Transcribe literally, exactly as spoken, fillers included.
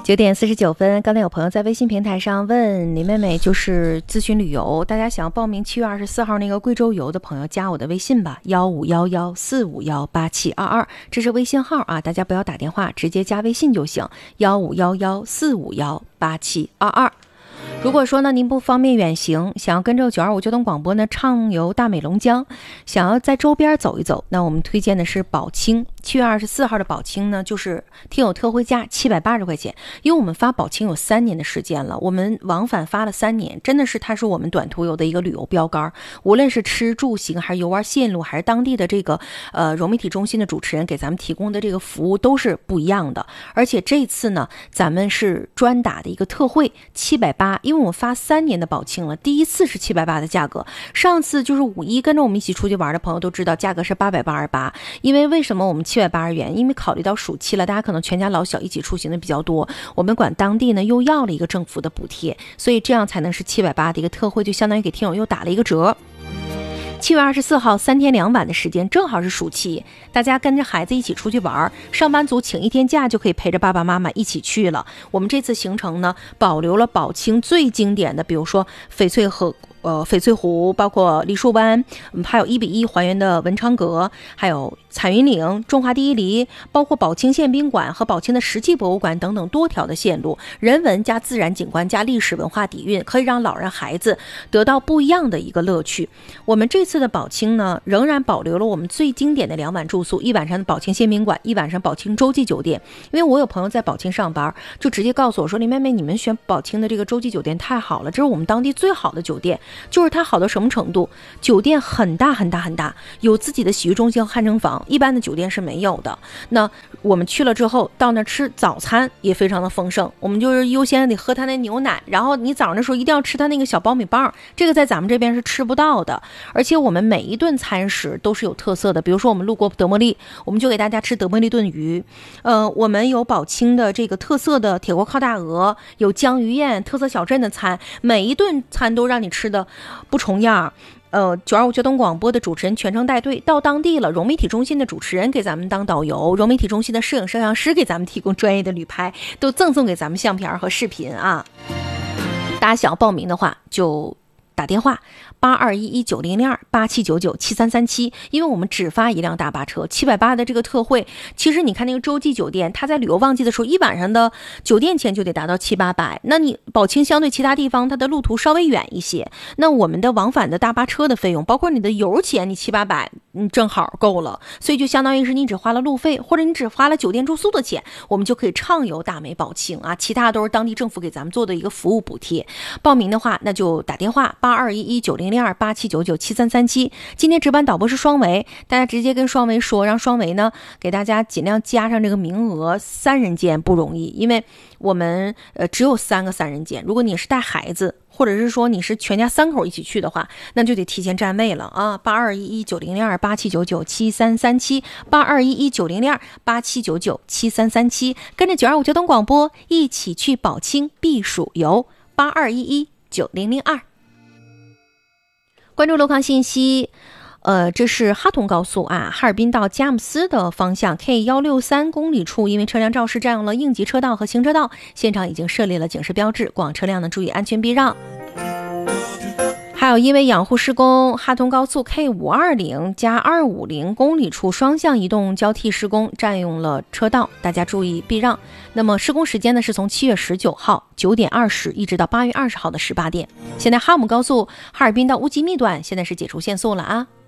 九点四十九分，刚才有朋友在微信平台上问林妹妹，就是咨询旅游，大家想要报名七月二十四号那个贵州游的朋友，加我的微信吧，幺五幺幺四五幺八七二二，这是微信号啊，大家不要打电话，直接加微信就行，幺五幺幺四五幺八七二二。如果说呢您不方便远行，想要跟着九二五交通广播呢畅游大美龙江，想要在周边走一走，那我们推荐的是宝清。七月二十四号的宝清呢，就是听友特惠价七百八十块钱，因为我们发宝清有三年的时间了，我们往返发了三年，真的是它是我们短途游的一个旅游标杆，无论是吃住行还是游玩线路，还是当地的这个呃融媒体中心的主持人给咱们提供的这个服务都是不一样的。而且这次呢咱们是专打的一个特惠七百八，因为我们发三年的宝清了，第一次是七百八的价格，上次就是五一跟着我们一起出去玩的朋友都知道价格是八百八十八。因为为什么我们七百八十元？因为考虑到暑期了，大家可能全家老小一起出行的比较多，我们管当地呢又要了一个政府的补贴，所以这样才能是七百八的一个特惠，就相当于给听友又打了一个折。七月二十四号三天两晚的时间，正好是暑期，大家跟着孩子一起出去玩，上班族请一天假就可以陪着爸爸妈妈一起去了。我们这次行程呢，保留了宝清最经典的，比如说翡翠河呃，翡翠湖，包括梨树湾，嗯，还有一比一还原的文昌阁，还有彩云岭、中华第一梨，包括宝清宪兵馆和宝清的石器博物馆等等多条的线路，人文加自然景观加历史文化底蕴，可以让老人孩子得到不一样的一个乐趣。我们这次的宝清呢，仍然保留了我们最经典的两晚住宿，一晚上的宝清宪兵馆，一晚上宝清洲际酒店。因为我有朋友在宝清上班，就直接告诉我说，林妹妹，你们选宝清的这个洲际酒店太好了，这是我们当地最好的酒店。就是它好到什么程度，酒店很大很大很大，有自己的洗浴中心和汗蒸房，一般的酒店是没有的。那我们去了之后到那吃早餐也非常的丰盛，我们就是优先得喝它那牛奶，然后你早上的时候一定要吃它那个小苞米棒，这个在咱们这边是吃不到的。而且我们每一顿餐食都是有特色的，比如说我们路过德茉莉，我们就给大家吃德茉莉炖鱼，呃，我们有宝清的这个特色的铁锅烤大鹅，有江鱼宴，特色小镇的餐，每一顿餐都让你吃的不重样。呃，九二五交通广播的主持人全程带队到当地了，融媒体中心的主持人给咱们当导游，融媒体中心的摄影摄像师给咱们提供专业的旅拍，都赠送给咱们相片和视频啊。大家想要报名的话就打电话八二一一九零零二八七九九七三三七，因为我们只发一辆大巴车，七百八的这个特惠，其实你看那个洲际酒店，它在旅游旺季的时候，一晚上的酒店钱就得达到七八百。那你宝清相对其他地方，它的路途稍微远一些，那我们的往返的大巴车的费用，包括你的油钱，你七八百，嗯，正好够了。所以就相当于是你只花了路费，或者你只花了酒店住宿的钱，我们就可以畅游大美宝清啊，其他都是当地政府给咱们做的一个服务补贴。报名的话，那就打电话八二一一九零零二八七九九七三三七。今天值班导播是双维，大家直接跟双维说，让双维呢给大家尽量加上这个名额，三人间不容易，因为我们呃只有三个三人间，如果你是带孩子，或者是说你是全家三口一起去的话，那就得提前占位了啊！八二一一九零零二八七九九七三三七，八二一一九零零二八七九九七三三七，跟着九二五交通广播一起去宝清避暑游，八二一一九零零二。关注路况信息，呃，这是哈通高速啊，哈尔滨到佳木斯的方向 K 一六三公里处，因为车辆肇事占用了应急车道和行车道，现场已经设立了警示标志，过往车辆呢注意安全避让。还有因为养护施工，哈通高速 K 五二零加二五零公里处双向移动交替施工，占用了车道，大家注意避让。那么施工时间呢是从七月十九号九点二十一直到八月二十号的十八点。现在哈姆高速哈尔滨到乌吉密段现在是解除限速了啊。